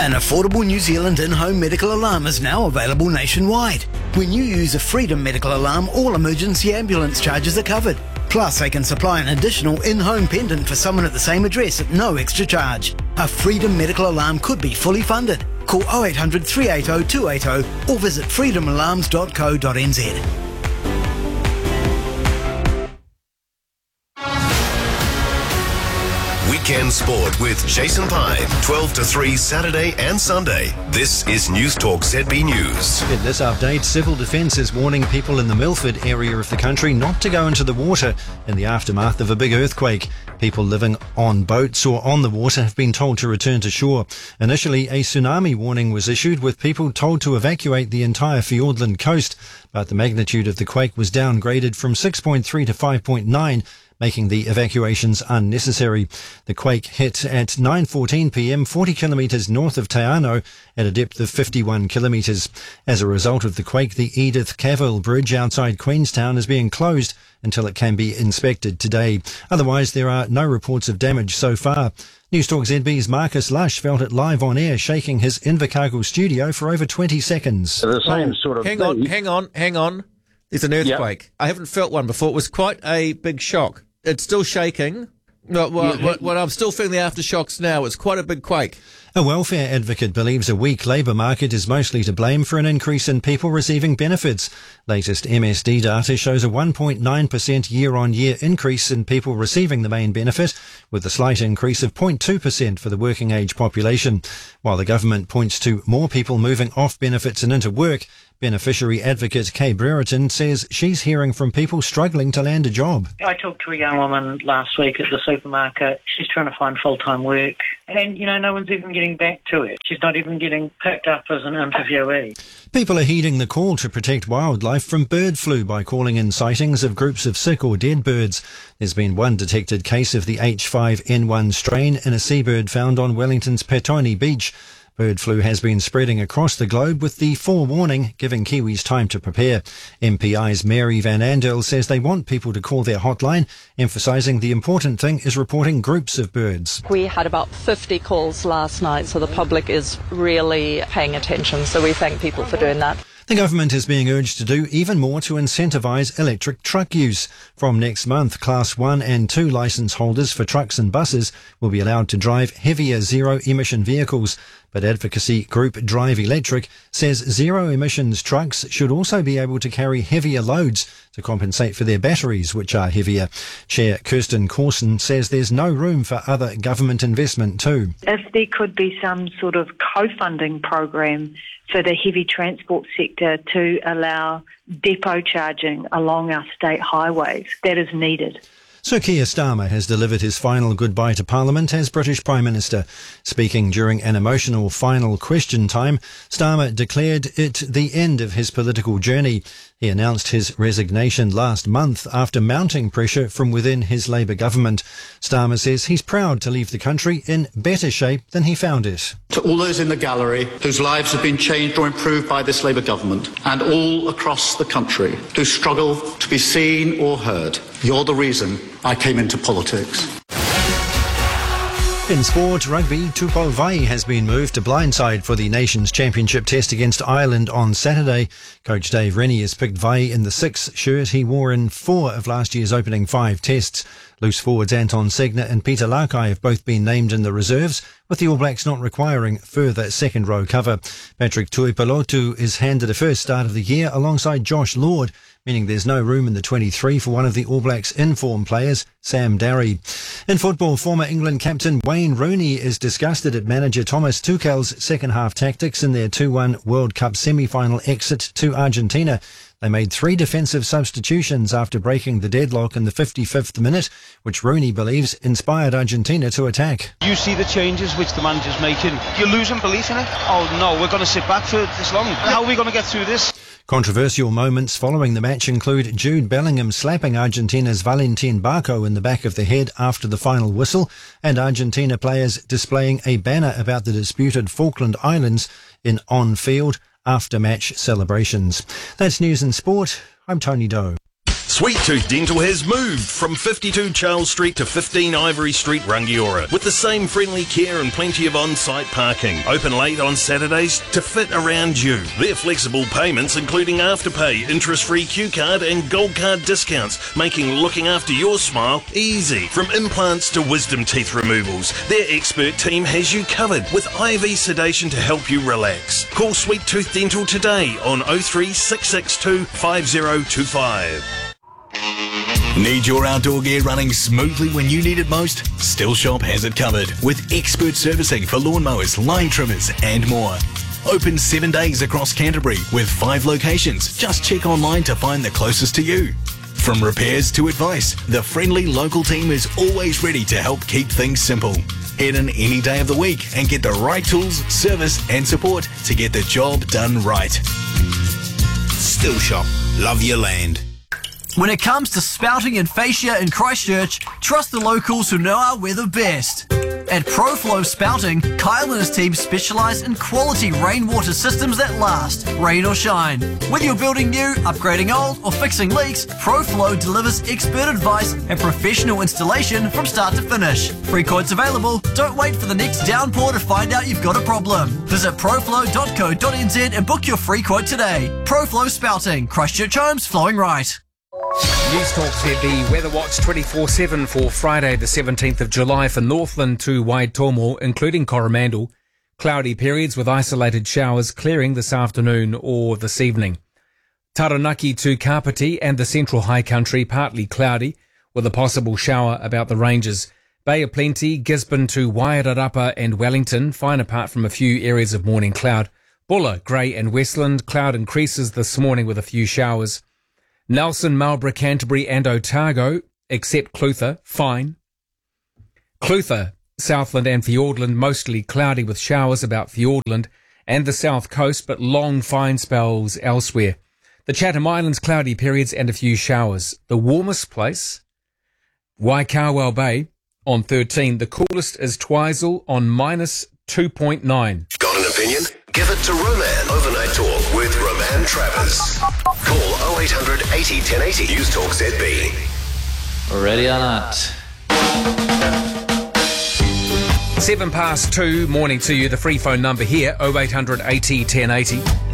An affordable New Zealand in-home medical alarm is now available nationwide. When you use a Freedom medical alarm, all emergency ambulance charges are covered. Plus, they can supply an additional in-home pendant for someone at the same address at no extra charge. A Freedom medical alarm could be fully funded. Call 0800 380 280 or visit freedomalarms.co.nz. Weekend Sport with Jason Pine, 12 to 3 Saturday and Sunday. This is News Talk ZB News. In this update, Civil Defence is warning people in the Milford area of the country not to go into the water in the aftermath of a big earthquake. People living on boats or on the water have been told to return to shore. Initially, a tsunami warning was issued with people told to evacuate the entire Fiordland coast, but the magnitude of the quake was downgraded from 6.3 to 5.9, making the evacuations unnecessary. The quake hit at 9:14 p.m, 40 kilometres north of Te Anau at a depth of 51 kilometres. As a result of the quake, the Edith Cavell Bridge outside Queenstown is being closed until it can be inspected today. Otherwise, there are no reports of damage so far. News Talk ZB's Marcus Lush felt it live on air, shaking his Invercargill studio for over 20 seconds. The same sort of Hang on. There's an earthquake. Yep. I haven't felt one before. It was quite a big shock. It's still shaking. Well, I'm still feeling the aftershocks now. It's quite a big quake. A welfare advocate believes a weak labour market is mostly to blame for an increase in people receiving benefits. Latest MSD data shows a 1.9% year-on-year increase in people receiving the main benefit, with a slight increase of 0.2% for the working age population. While the government points to more people moving off benefits and into work, beneficiary advocate Kay Brereton says she's hearing from people struggling to land a job. I talked to a young woman last week at the supermarket. She's trying to find full-time work. And, no one's even getting back to her. She's not even getting picked up as an interviewee. People are heeding the call to protect wildlife from bird flu by calling in sightings of groups of sick or dead birds. There's been one detected case of the H5N1 strain in a seabird found on Wellington's Petone Beach. Bird flu has been spreading across the globe, with the forewarning giving Kiwis time to prepare. MPI's Mary Van Andel says they want people to call their hotline, emphasising the important thing is reporting groups of birds. We had about 50 calls last night, so the public is really paying attention, so we thank people for doing that. The government is being urged to do even more to incentivise electric truck use. From next month, Class 1 and 2 licence holders for trucks and buses will be allowed to drive heavier zero-emission vehicles. But advocacy group Drive Electric says zero-emissions trucks should also be able to carry heavier loads to compensate for their batteries, which are heavier. Chair Kirsten Corson says there's no room for other government investment too. If there could be some sort of co-funding program for the heavy transport sector to allow depot charging along our state highways, that is needed. Sir Keir Starmer has delivered his final goodbye to Parliament as British Prime Minister. Speaking during an emotional final question time, Starmer declared it the end of his political journey. He announced his resignation last month after mounting pressure from within his Labour government. Starmer says he's proud to leave the country in better shape than he found it. To all those in the gallery whose lives have been changed or improved by this Labour government, and all across the country who struggle to be seen or heard, you're the reason I came into politics. In sport, rugby, Tupou Vaa'i has been moved to blindside for the Nations Championship test against Ireland on Saturday. Coach Dave Rennie has picked Vaa'i in the 6 shirt he wore in 4 of last year's opening 5 tests. Loose forwards Anton Segner and Peter Lakai have both been named in the reserves, with the All Blacks not requiring further second-row cover. Patrick Tuipulotu is handed a first start of the year alongside Josh Lord, meaning there's no room in the 23 for one of the All Blacks' in-form players, Sam Darry. In football, former England captain Wayne Rooney is disgusted at manager Thomas Tuchel's second-half tactics in their 2-1 World Cup semi-final exit to Argentina. They made 3 defensive substitutions after breaking the deadlock in the 55th minute, which Rooney believes inspired Argentina to attack. You see the changes which the manager's making. You're losing belief in it. Oh no, we're going to sit back for this long. How are we going to get through this? Controversial moments following the match include Jude Bellingham slapping Argentina's Valentin Barco in the back of the head after the final whistle, and Argentina players displaying a banner about the disputed Falkland Islands in on-field after-match celebrations. That's news and sport. I'm Tony Doe. Sweet Tooth Dental has moved from 52 Charles Street to 15 Ivory Street, Rangiora, with the same friendly care and plenty of on-site parking. Open late on Saturdays to fit around you. Their flexible payments, including Afterpay, interest-free Q card and Gold Card discounts, making looking after your smile easy. From implants to wisdom teeth removals, their expert team has you covered with IV sedation to help you relax. Call Sweet Tooth Dental today on 03662 5025. Need your outdoor gear running smoothly when you need it most? Still Shop has it covered with expert servicing for lawnmowers, line trimmers and more. Open 7 days across Canterbury with 5 locations. Just check online to find the closest to you. From repairs to advice, the friendly local team is always ready to help keep things simple. Head in any day of the week and get the right tools, service and support to get the job done right. Still Shop. Love your land. When it comes to spouting and fascia in Christchurch, trust the locals who know our weather best. At ProFlow Spouting, Kyle and his team specialise in quality rainwater systems that last, rain or shine. Whether you're building new, upgrading old, or fixing leaks, ProFlow delivers expert advice and professional installation from start to finish. Free quotes available. Don't wait for the next downpour to find out you've got a problem. Visit proflow.co.nz and book your free quote today. ProFlow Spouting, Christchurch homes flowing right. News Talk ZB Weather Watch 24/7 for Friday the 17th of July for Northland to Waitomo, including Coromandel. Cloudy periods with isolated showers clearing this afternoon or this evening. Taranaki to Kapiti and the central high country partly cloudy with a possible shower about the ranges. Bay of Plenty, Gisborne to Wairarapa and Wellington, fine apart from a few areas of morning cloud. Bulla, Grey and Westland, cloud increases this morning with a few showers. Nelson, Marlborough, Canterbury and Otago, except Clutha, fine. Clutha, Southland and Fiordland, mostly cloudy with showers about Fiordland and the south coast, but long fine spells elsewhere. The Chatham Islands, cloudy periods and a few showers. The warmest place, Waikawau Bay on 13. The coolest is Twizel on -2.9. Got an opinion? Give it to Roman. Overnight Talk with Roman Travers. Call 0800 80 1080. News Talk ZB. Ready or not. 2:07, morning to you. The free phone number here, 0800 80 1080.